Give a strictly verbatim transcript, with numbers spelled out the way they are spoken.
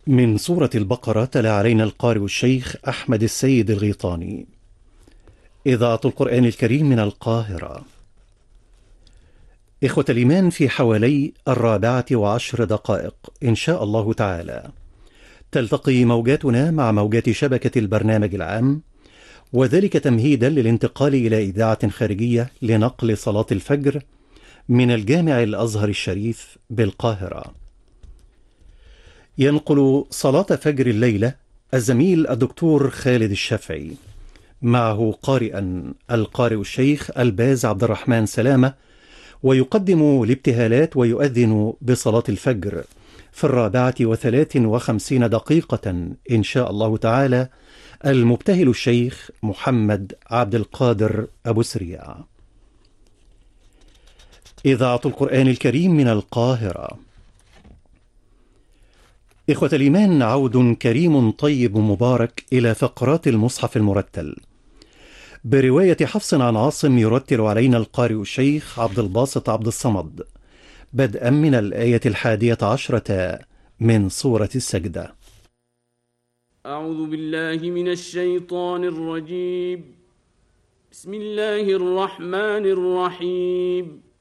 من سورة البقرة تلا علينا القارئ الشيخ أحمد السيد الغيطاني. إذاعة القرآن الكريم من القاهرة. إخوة الإيمان، في حوالي الرابعة وعشر دقائق إن شاء الله تعالى تلتقي موجاتنا مع موجات شبكة البرنامج العام، وذلك تمهيدا للانتقال إلى إذاعة خارجية لنقل صلاة الفجر من الجامع الأزهر الشريف بالقاهرة. ينقل صلاة فجر الليلة الزميل الدكتور خالد الشافعي، معه قارئا القارئ الشيخ الباز عبد الرحمن سلامة، ويقدم الابتهالات ويؤذن بصلاة الفجر في الرابعة وثلاث وخمسين دقيقة إن شاء الله تعالى المبتهل الشيخ محمد عبد القادر أبو سريع. إذاعة القرآن الكريم من القاهرة. إخوة الإيمان، عود كريم طيب مبارك إلى فقرات المصحف المرتل، برواية حفص عن عاصم. يرتل علينا القارئ الشيخ عبد الباسط عبد الصمد، بدءا من الآية الحادية عشرة من سورة السجدة. أعوذ بالله من الشيطان الرجيم. بسم الله الرحمن الرحيم.